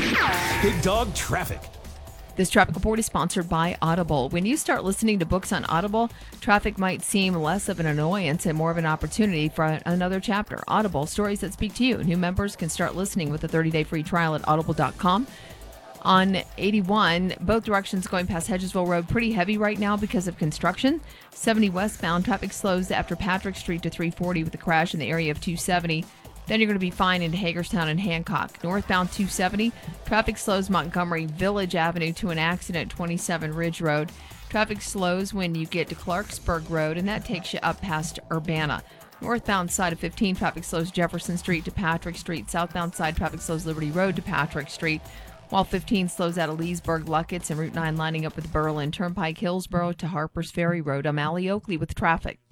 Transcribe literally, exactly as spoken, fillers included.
Big Dog Traffic. This traffic report is sponsored by Audible. When you start listening to books on Audible, traffic might seem less of an annoyance and more of an opportunity for another chapter. Audible, stories that speak to you. New members can start listening with a thirty-day free trial at audible dot com. On eighty-one, both directions going past Hedgesville Road, pretty heavy right now because of construction. seventy westbound, traffic slows after Patrick Street to three forty with a crash in the area of two seventy. Then you're going to be fine into Hagerstown and Hancock. Northbound two seventy, traffic slows Montgomery Village Avenue to an accident at twenty-seven Ridge Road. Traffic slows when you get to Clarksburg Road, and that takes you up past Urbana. Northbound side of fifteen, traffic slows Jefferson Street to Patrick Street. Southbound side, traffic slows Liberty Road to Patrick Street, while fifteen slows out of Leesburg, Luckett's, and Route nine lining up with Berlin Turnpike, Hillsborough to Harpers Ferry Road. I'm Allie Oakley with traffic.